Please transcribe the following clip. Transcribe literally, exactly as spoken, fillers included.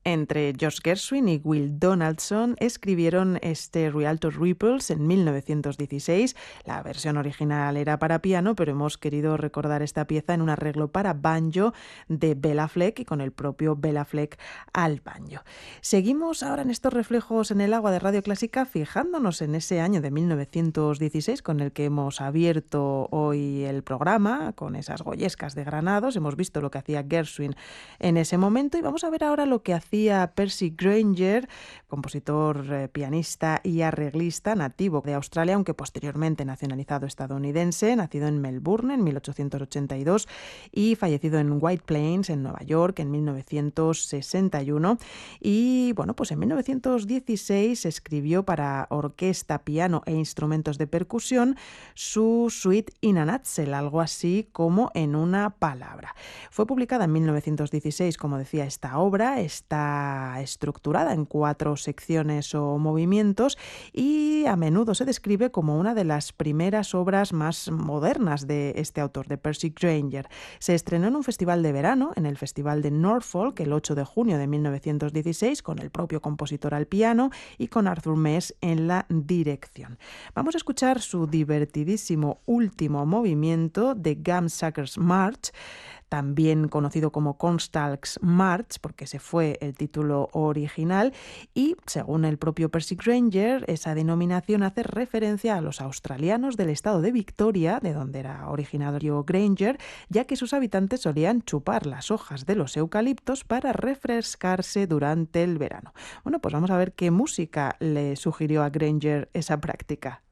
Entre George Gershwin y Will Donaldson escribieron este Rialto Ripples en mil novecientos dieciséis. La versión original era para piano, pero hemos querido recordar esta pieza en un arreglo para banjo de Bela Fleck y con el propio Bela Fleck al banjo. Seguimos ahora en estos reflejos en el agua de Radio Clásica, fijándonos en ese año de mil novecientos dieciséis con el que hemos abierto hoy el programa, con esas goyescas de Granados. Hemos visto lo que hacía Gershwin en ese momento y vamos a ver ahora lo que hacía Percy Grainger, compositor, eh, pianista y arreglista nativo de Australia, aunque posteriormente nacionalizado estadounidense, nacido en Melbourne en mil ochocientos ochenta y dos y fallecido en White Plains, en Nueva York, en mil novecientos sesenta y uno. Y bueno, pues en mil novecientos dieciséis escribió para orquesta, piano e instrumentos de percusión su Suite in a Nutshell, algo así como en una palabra. Fue publicada en mil novecientos dieciséis, como decía, esta obra. Está estructurada en cuatro secciones o movimientos y a menudo se describe como una de las primeras obras más modernas de este autor, de Percy Grainger. Se estrenó en un festival de verano, en el Festival de Norfolk, el ocho de junio de mil novecientos dieciséis, con el propio compositor al piano y con Arthur Mess en la dirección. Vamos a escuchar su divertidísimo último movimiento, de Gumsuckers March, también conocido como Cornstalks March, porque ese fue el título original, y según el propio Percy Grainger, esa denominación hace referencia a los australianos del estado de Victoria, de donde era originario Grainger, ya que sus habitantes solían chupar las hojas de los eucaliptos para refrescarse durante el verano. Bueno, pues vamos a ver qué música le sugirió a Grainger esa práctica.